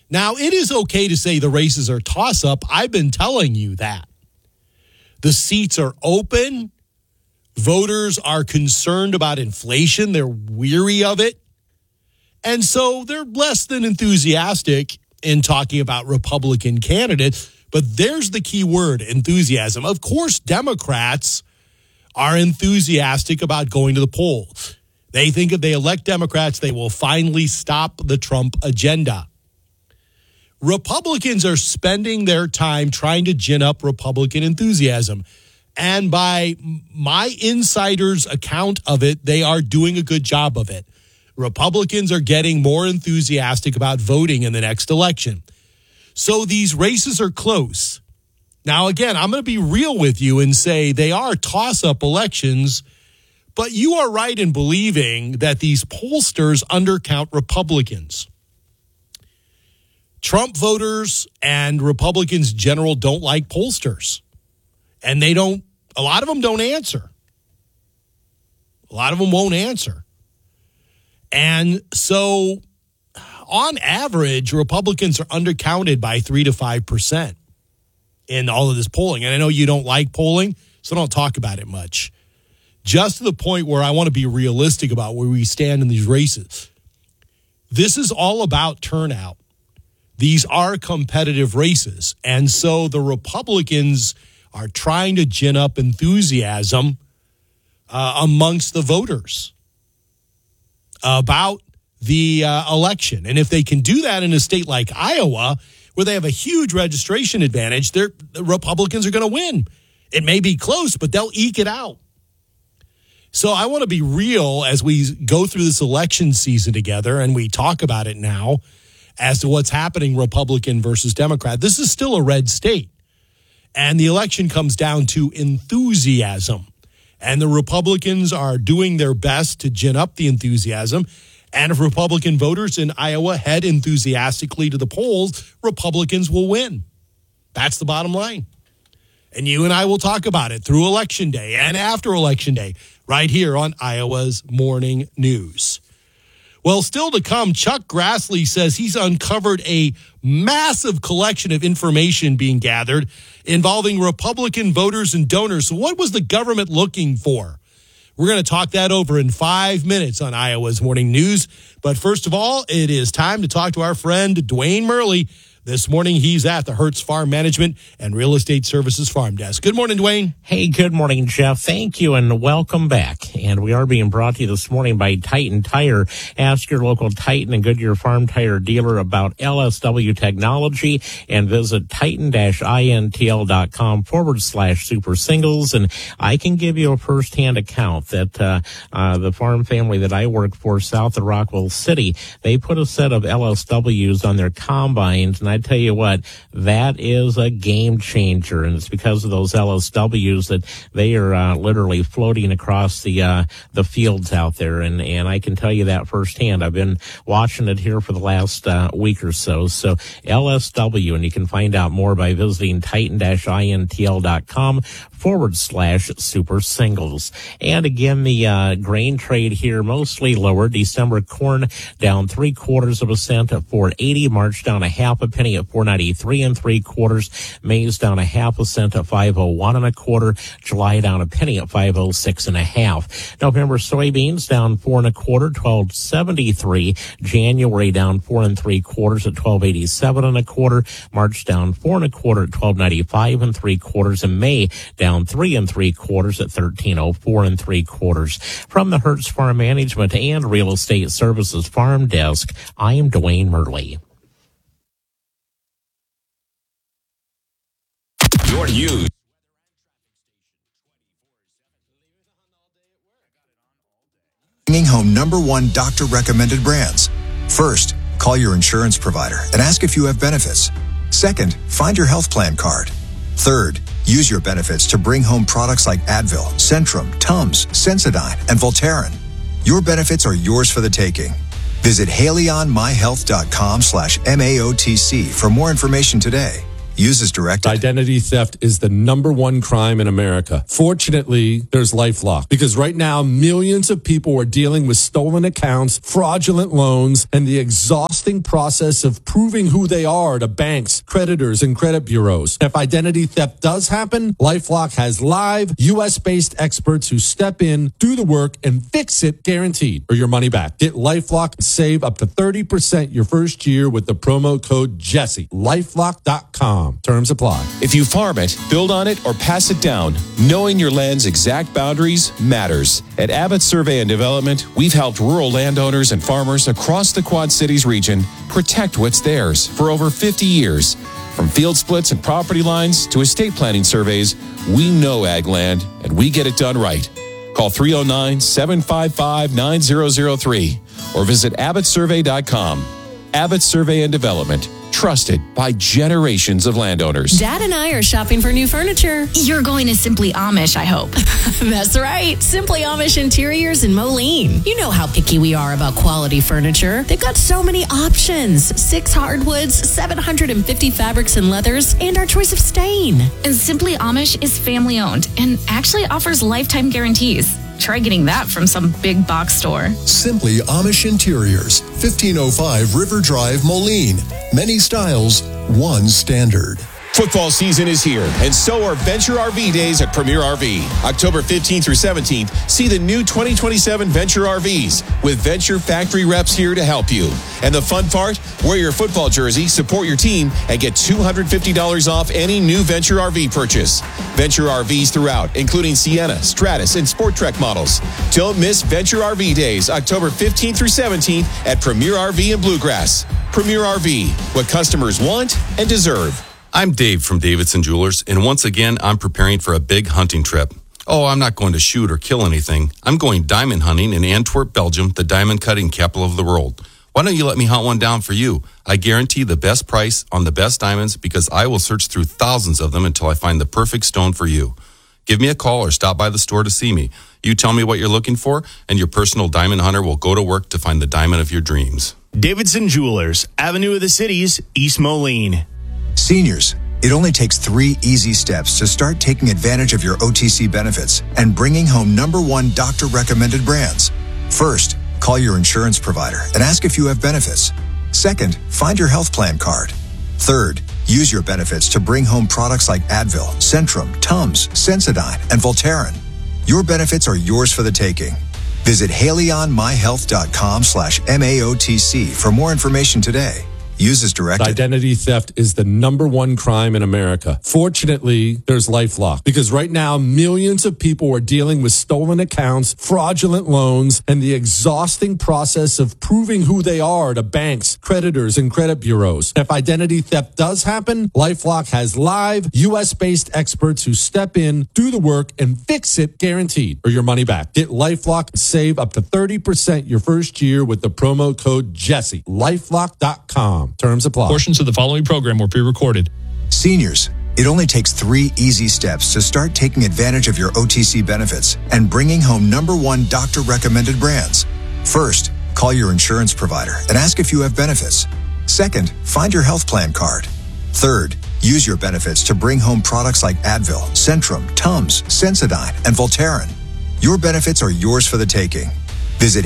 Now, it is okay to say the races are toss-up. I've been telling you that. The seats are open. Voters are concerned about inflation. They're weary of it. And so they're less than enthusiastic in talking about Republican candidates. But there's the key word, enthusiasm. Of course, Democrats are enthusiastic about going to the polls. They think if they elect Democrats, they will finally stop the Trump agenda. Republicans are spending their time trying to gin up Republican enthusiasm. And by my insider's account of it, they are doing a good job of it. Republicans are getting more enthusiastic about voting in the next election. So these races are close. Now, again, I'm going to be real with you and say they are toss-up elections, but you are right in believing that these pollsters undercount Republicans. Trump voters and Republicans in general don't like pollsters. And a lot of them don't answer. A lot of them won't answer. And so, on average, Republicans are undercounted by 3 to 5% in all of this polling. And I know you don't like polling, so don't talk about it much. Just to the point where I want to be realistic about where we stand in these races. This is all about turnout. These are competitive races. And so the Republicans are trying to gin up enthusiasm amongst the voters about the election. And if they can do that in a state like Iowa, where they have a huge registration advantage, the Republicans are going to win. It may be close, but they'll eke it out. So I want to be real as we go through this election season together and we talk about it now as to what's happening Republican versus Democrat. This is still a red state. And the election comes down to enthusiasm. And the Republicans are doing their best to gin up the enthusiasm. And if Republican voters in Iowa head enthusiastically to the polls, Republicans will win. That's the bottom line. And you and I will talk about it through Election Day and after Election Day right here on Iowa's Morning News. Well, still to come, Chuck Grassley says he's uncovered a massive collection of information being gathered involving Republican voters and donors. So what was the government looking for? We're going to talk that over in 5 minutes on Iowa's Morning News. But first of all, it is time to talk to our friend Dwayne Murley. This morning, he's at the Hertz Farm Management and Real Estate Services Farm Desk. Good morning, Dwayne. Hey, good morning, Jeff. Thank you, and welcome back. And we are being brought to you this morning by Titan Tire. Ask your local Titan and Goodyear Farm Tire dealer about LSW technology and visit titan-intl.com/super singles. And I can give you a firsthand account that the farm family that I work for south of Rockwell City, they put a set of LSWs on their combines, and I tell you what, that is a game changer, and it's because of those LSWs that they are literally floating across the fields out there, and I can tell you that firsthand. I've been watching it here for the last week or so. So LSW, and you can find out more by visiting titan-intl.com/super singles. And again, the grain trade here mostly lower. December corn down 0.75 cents at 4.80. March down 0.5 penny at 4.93 3/4. Maize down 0.5 cent at 5.01 1/4. July down 1 penny at 5.06 1/2. November soybeans down 4 1/4, 12.73. January down 4 3/4 at 12.87 1/4. March down 4 1/4 at 12.95 3/4. And May down 3 3/4 at 13.04 3/4. From the Hertz Farm Management and Real Estate Services Farm Desk, I am Dwayne Murley. Your news. Bringing home #1 doctor-recommended brands. First, call your insurance provider and ask if you have benefits. Second, find your health plan card. Third, use your benefits to bring home products like Advil, Centrum, Tums, Sensodyne, and Voltaren. Your benefits are yours for the taking. Visit HaleyOnMyHealth.com/MAOTC for more information today. Use as directed. Identity theft is the #1 crime in America. Fortunately, there's LifeLock, because right now millions of people are dealing with stolen accounts, fraudulent loans, and the exhausting process of proving who they are to banks, creditors, and credit bureaus. If identity theft does happen, LifeLock has live US-based experts who step in, do the work, and fix it, guaranteed, or your money back. Get LifeLock and save up to 30% your first year with the promo code Jesse. LifeLock.com. Terms apply. If you farm it, build on it, or pass it down, knowing your land's exact boundaries matters. At Abbott Survey and Development, we've helped rural landowners and farmers across the Quad Cities region protect what's theirs for over 50 years. From field splits and property lines to estate planning surveys, we know ag land, and we get it done right. Call 309-755-9003 or visit AbbottSurvey.com. Abbott Survey and Development, trusted by generations of landowners. Dad and I are shopping for new furniture. You're going to Simply Amish, I hope. That's right. Simply Amish Interiors in Moline. You know how picky we are about quality furniture. They've got so many options. 6 hardwoods, 750 fabrics and leathers, and our choice of stain. And Simply Amish is family owned and actually offers lifetime guarantees. Try getting that from some big box store. Simply Amish Interiors, 1505 River Drive, Moline. Many styles, one standard. Football season is here, and so are Venture RV Days at Premier RV. October 15th through 17th, see the new 2027 Venture RVs with Venture factory reps here to help you. And the fun part? Wear your football jersey, support your team, and get $250 off any new Venture RV purchase. Venture RVs throughout, including Sienna, Stratus, and Sport Trek models. Don't miss Venture RV Days, October 15th through 17th at Premier RV in Bluegrass. Premier RV, what customers want and deserve. I'm Dave from Davidson Jewelers, and once again, I'm preparing for a big hunting trip. Oh, I'm not going to shoot or kill anything. I'm going diamond hunting in Antwerp, Belgium, the diamond cutting capital of the world. Why don't you let me hunt one down for you? I guarantee the best price on the best diamonds because I will search through thousands of them until I find the perfect stone for you. Give me a call or stop by the store to see me. You tell me what you're looking for, and your personal diamond hunter will go to work to find the diamond of your dreams. Davidson Jewelers, Avenue of the Cities, East Moline. Seniors, it only takes 3 easy steps to start taking advantage of your OTC benefits and bringing home #1 doctor-recommended brands. First, call your insurance provider and ask if you have benefits. Second, find your health plan card. Third, use your benefits to bring home products like Advil, Centrum, Tums, Sensodyne, and Voltaren. Your benefits are yours for the taking. Visit HaleyOnMyHealth.com/MAOTC for more information today. Use as directed. Identity theft is the #1 crime in America. Fortunately, there's LifeLock, because right now millions of people are dealing with stolen accounts, fraudulent loans, and the exhausting process of proving who they are to banks, creditors, and credit bureaus. If identity theft does happen, LifeLock has live US-based experts who step in, do the work, and fix it, guaranteed, or your money back. Get LifeLock and save up to 30% your first year with the promo code Jesse. LifeLock.com. Terms apply. Portions of the following program were pre-recorded. Seniors, it only takes 3 easy steps to start taking advantage of your OTC benefits and bringing home #1 doctor-recommended brands. First, call your insurance provider and ask if you have benefits. Second, find your health plan card. Third, use your benefits to bring home products like Advil, Centrum, Tums, Sensodyne, and Voltaren. Your benefits are yours for the taking. Visit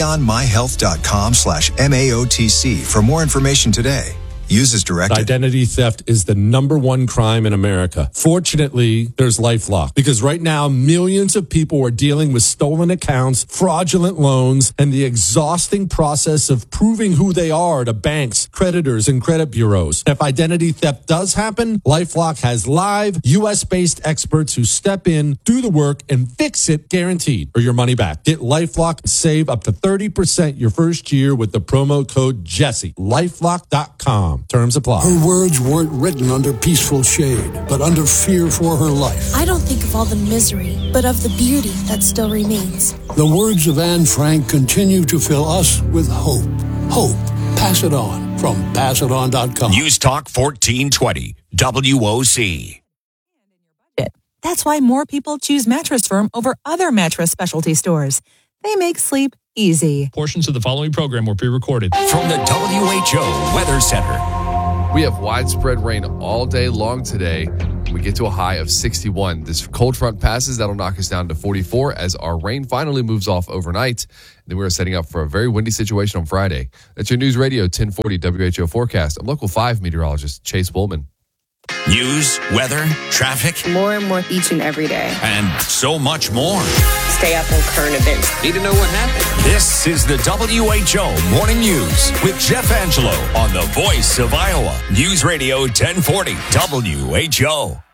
HaleyOnMyHealth.com/MAOTC for more information today. Use as directed. Identity theft is the #1 crime in America. Fortunately, there's LifeLock, because right now millions of people are dealing with stolen accounts, fraudulent loans, and the exhausting process of proving who they are to banks, creditors, and credit bureaus. If identity theft does happen, LifeLock has live US-based experts who step in, do the work, and fix it, guaranteed, or your money back. Get LifeLock and save up to 30% your first year with the promo code Jesse. LifeLock.com. Terms apply. Her words weren't written under peaceful shade, but under fear for her life. I don't think of all the misery, but of the beauty that still remains. The words of Anne Frank continue to fill us with hope. Hope. Pass it on from PassItOn.com. News Talk 1420, WOC. That's why more people choose Mattress Firm over other mattress specialty stores. They make sleep easy. Portions of the following program were pre-recorded. From the WHO Weather Center. We have widespread rain all day long today. We get to a high of 61. This cold front passes. That'll knock us down to 44 as our rain finally moves off overnight. Then we're setting up for a very windy situation on Friday. That's your News Radio 1040 WHO forecast. I'm Local 5 meteorologist Chase Woolman. News, weather, traffic. More and more each and every day. And so much more. Stay up on current events. Need to know what happened? This is the WHO Morning News with Jeff Angelo on the Voice of Iowa. News Radio 1040 WHO.